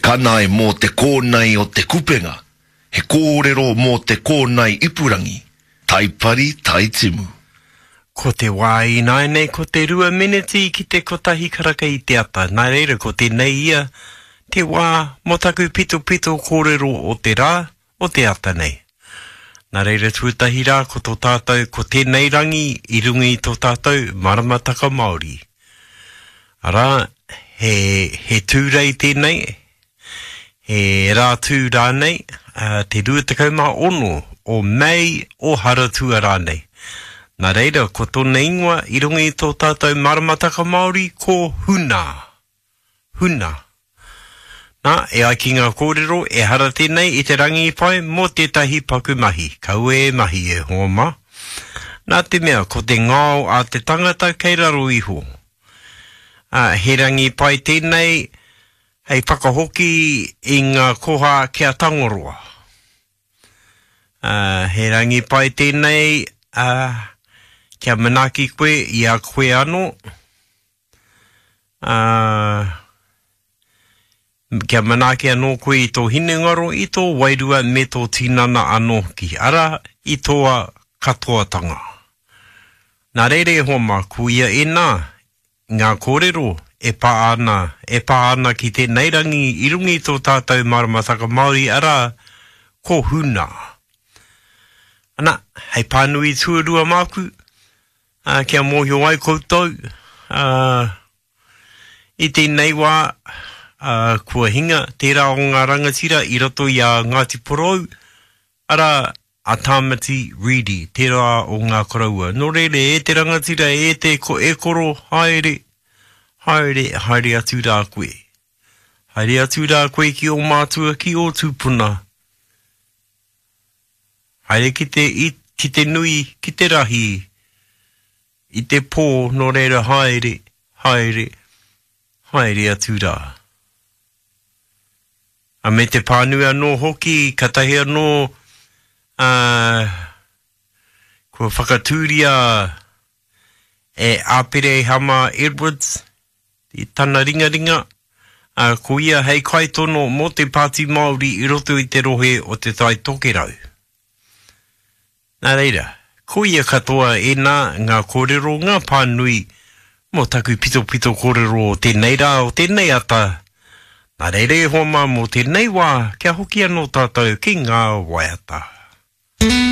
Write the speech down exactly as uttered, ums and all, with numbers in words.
Kanae mō te kōnei o te kupenga. He kōrero mō te kōnei ipurangi. Taipari taitimu. Ko te wai nai nei ko te rua miniti ki te kotahi karaka i te ata. Nā reira ko te nei ia. Te wā mo taku pito pito kōrero o te rā o te ata nei. Nā reira tuatahi rā ko tō tātou ko tēnei rangi i rungi tō tātou maramataka Māori. Ara, he, he tūrei tēnei, he rā tū rānei, uh, te ruatakau mā ono o mei o haratua rānei. Nā reira, ko tōna ingoa i rungi tō tātou maramataka Māori ko huna. Huna. Nā, e ai ki ngā kōrero, e hara tēnei i te rangi i pai mō tētahi paku mahi. Kau e mahi e hoa mā. Nā te mea, ko te ngāo a te tangata kei raro iho. Uh, he rangi i pai tēnei, hei whakahoki i ngā koha kia tangoroa. Uh, he rangi i pai tēnei, uh, kia manaki koe i a koe ano. Uh, Kia manake anō koe i tō hinengaro, i tō wairua me tō tinana anō ki ara i tōa katoatanga. Nā reire homa, kuia e nā, ngā kōrero e pā ana, e pā ana ki te neirangi i rungi tō tātou maramataka Māori ara ko huna. Ana, hei pānui tuarua māku, uh, kia mōhio ai koutou, uh, i te nei wā, Uh, kua hinga tērā o ngā rangatira i roto i a Ngāti Porou, ara a Tāmati Redi, tērā o ngā koraua. Nō reire, e te rangatira, e te ko e koro, haere, haere, haere atu rā koe. Haere atu rā koe ki o mātua, ki o tūpuna. Haere ki te, i, ki te nui, ki te rahi, i te pō, nō reire, haere, haere, haere atu rā. A me te pānui anō hoki, katahi anō, uh, kua whakatūria e āpere hama Edwards, i tana ringa ringa, uh, ko ia hei kaitono mō te Pāti Māori i roto i te rohe o te tai tokerau. Nā reira, ko ia katoa e nā ngā kōrero, ngā pānui, mō taku pito pito kōrero o tēnei rā o tēnei ata, nā reire hoa mā mō tēnei wā, kia hoki anō tātou ki ngā waiata.